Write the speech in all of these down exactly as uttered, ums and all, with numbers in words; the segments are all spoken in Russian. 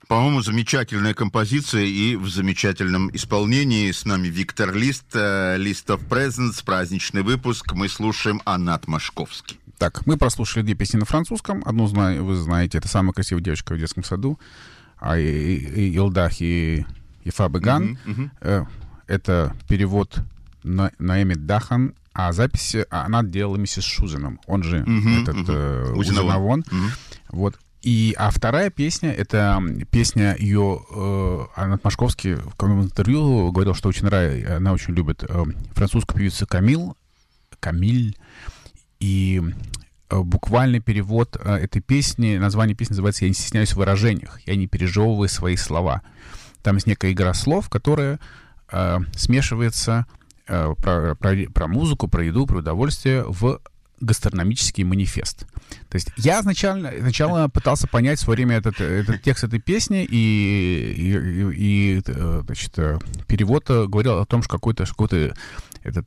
По-моему, замечательная композиция и в замечательном исполнении. С нами Виктор Лист, List of Presents, праздничный выпуск. Мы слушаем Анат Машковский. Так, мы прослушали две песни на французском. Одну вы знаете, это «Самая красивая девочка в детском саду», а Илдах и Ефа-Беган. Mm-hmm, mm-hmm. Это перевод на, Наэми Дахан, а запись она делала миссис Шузеном, он же mm-hmm, этот mm-hmm. Узинавон. Mm-hmm. Вот. И, а вторая песня, это песня ее... Э, Анат Машковский в каком-то интервью говорил, что очень нравится, она очень любит э, французскую певицу Камиль. Камиль. И э, буквальный перевод э, этой песни, название песни называется «Я не стесняюсь в выражениях, я не пережевываю свои слова». Там есть некая игра слов, которая э, смешивается э, про, про, про музыку, про еду, про удовольствие в гастрономический манифест. То есть я сначала, сначала пытался понять в свое время этот, этот текст этой песни, и, и, и значит, перевод говорил о том, что какой-то, какой-то этот,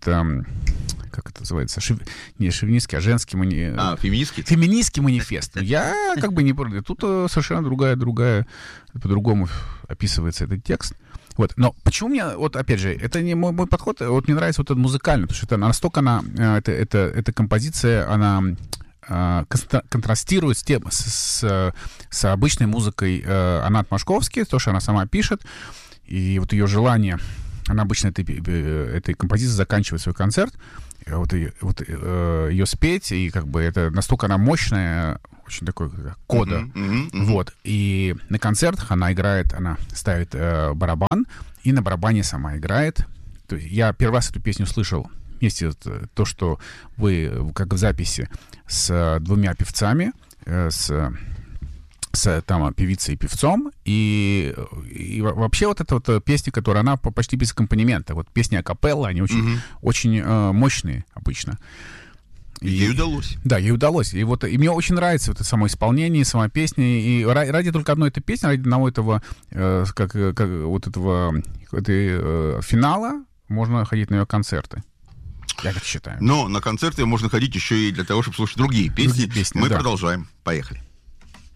как это называется, шив, не шовинистский, а женский манифест. А, феминистский? Феминистский манифест. Я как бы не... Тут совершенно другая, другая, по-другому описывается этот текст. Вот. Но почему мне, вот опять же, это не мой, мой подход, вот мне нравится вот этот музыкальный, потому что это настолько она, это, это, эта композиция, она э, контрастирует с, тем, с, с, с обычной музыкой э, Анат Машковский, то, что она сама пишет, и вот ее желание, она обычно этой, этой композицией заканчивает свой концерт, вот, и, вот э, ее спеть, и как бы это настолько она мощная, очень такой кода. Uh-huh, uh-huh, uh-huh. Вот. И на концертах она играет, она ставит э, барабан, и на барабане сама играет. То есть я первый раз эту песню слышал вместе с то, что вы, как в записи, с двумя певцами, э, с, с там, певицей и певцом. И, и вообще вот эта вот песня, которая она почти без аккомпанемента. Вот песни акапелла, они очень, uh-huh. очень э, мощные обычно. И ей удалось. Да, ей удалось. И вот и мне очень нравится вот это само исполнение, сама песня. И ради только одной этой песни, ради одного этого, э, как, как, вот этого этой, э, финала можно ходить на ее концерты. Я так считаю. Но на концерты можно ходить еще и для того, чтобы слушать другие песни. Другие песни Мы да. продолжаем. Поехали.